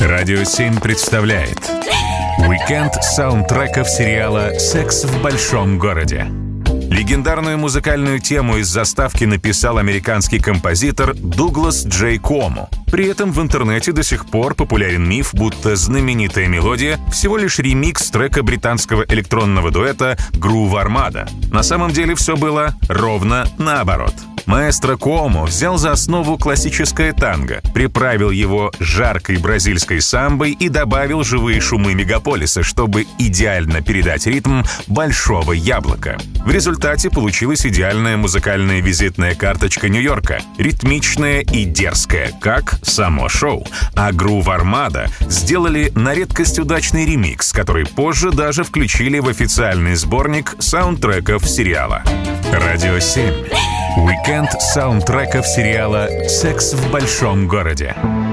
Радио 7 представляет уикенд саундтреков сериала «Секс в большом городе». Легендарную музыкальную тему из заставки написал американский композитор Дуглас Джей Куомо. При этом в интернете до сих пор популярен миф, будто знаменитая мелодия всего лишь ремикс трека британского электронного дуэта Groove Armada. На самом деле все было ровно наоборот. Маэстро Куомо взял за основу классическое танго, приправил его жаркой бразильской самбой и добавил живые шумы мегаполиса, чтобы идеально передать ритм «Большого яблока». В результате получилась идеальная музыкальная визитная карточка Нью-Йорка, ритмичная и дерзкая, как само шоу. А Groove Armada сделали на редкость удачный ремикс, который позже даже включили в официальный сборник саундтреков сериала. Радио 7. Уикенд саундтреков сериала «Секс в большом городе».